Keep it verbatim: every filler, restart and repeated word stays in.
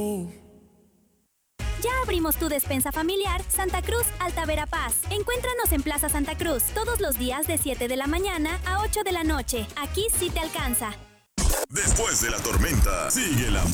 Ya abrimos tu despensa familiar Santa Cruz Alta Verapaz. Encuéntranos en Plaza Santa Cruz todos los días de siete de la mañana a ocho de la noche. Aquí sí te alcanza. Después de la tormenta, sigue la